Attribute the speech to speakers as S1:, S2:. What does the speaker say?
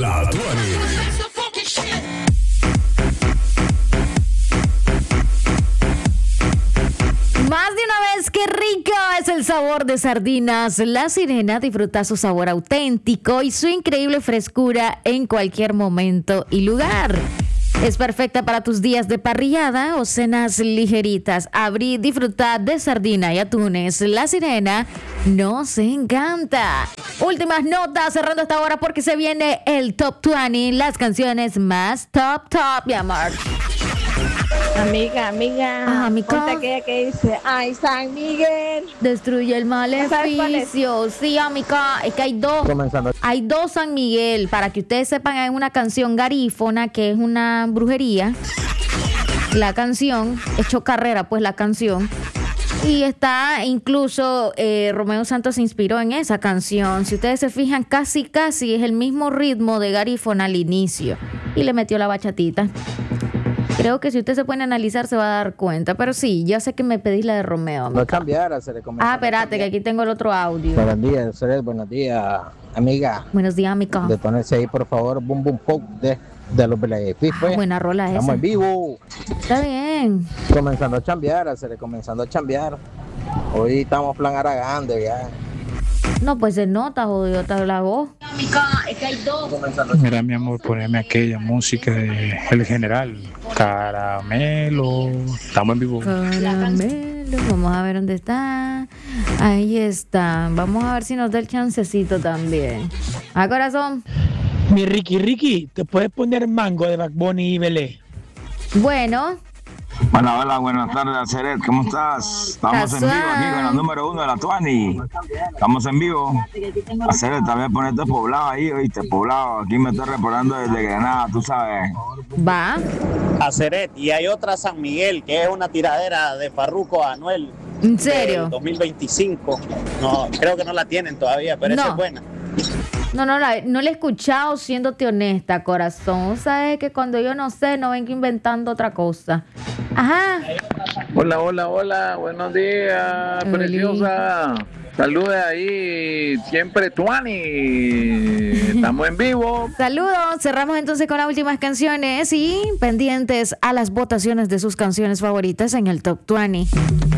S1: La Tuani.
S2: Más de una vez, qué rico es el sabor de Sardinas La Sirena. Disfruta su sabor auténtico y su increíble frescura en cualquier momento y lugar. Es perfecta para tus días de parrillada o cenas ligeritas. Abrir, disfrutar de sardina y atunes. La Sirena nos encanta. Últimas notas cerrando esta hora porque se viene el Top 20, las canciones más top, mi amor.
S3: Amiga,
S2: amiga.
S3: ponte aquella que dice, ay, San Miguel.
S2: Destruye el maleficio. Sí, amiga, es que hay dos. Hay dos San Miguel. Para que ustedes sepan, hay una canción garífona que es una brujería. La canción, hecho carrera, pues la canción. Y está incluso, Romeo Santos se inspiró en esa canción. Si ustedes se fijan, casi es el mismo ritmo de garífona al inicio. Y le metió la bachatita. Creo que si usted se pone a analizar se va a dar cuenta. Pero sí, yo sé que me pedís la de Romeo. Amiga.
S4: No cambiara, se le comenzó.
S2: Espérate, que aquí tengo el otro audio.
S4: Buenos días, Ceres, buenos días, amiga.
S2: Buenos días, amiga.
S4: Detónese ahí, por favor, Boom Boom Poke de los Belagifis, pues.
S2: Buena rola esa.
S4: Estamos en vivo.
S2: Está bien.
S4: Comenzando a chambear, comenzando a chambear. Hoy estamos plan Aragán ya.
S2: No, pues se nota, jodido, te la voz. Amiga, es que hay dos.
S5: Mira, mi amor, poneme aquella música de El General. Caramelo. Estamos en vivo.
S2: Caramelo. Vamos a ver dónde está. Ahí está. Vamos a ver si nos da el chancecito también. ¿A corazón?
S6: Mi Ricky, ¿te puedes poner Mango de Bad Bunny y Belé?
S2: Bueno.
S7: Hola, buenas tardes, Ceret, ¿cómo estás? Estamos en vivo aquí con la número 1 de la Tuani. Estamos en vivo. Ceret, también ponerte poblado ahí, oíste, poblado. Aquí me estoy reportando desde Granada, tú sabes.
S2: Va.
S8: A Ceret, y hay otra San Miguel, que es una tiradera de Farruko a Anuel.
S2: ¿En serio?
S8: 2025. No, creo que no la tienen todavía, pero esa es buena.
S2: No la he escuchado, siéndote honesta, corazón. Sabes que cuando yo no sé, no vengo inventando otra cosa. Ajá.
S9: Hola, buenos días, preciosa. Saludos ahí, siempre Tuani. Estamos en vivo.
S2: Saludos, cerramos entonces con las últimas canciones y pendientes a las votaciones de sus canciones favoritas en el Top 20.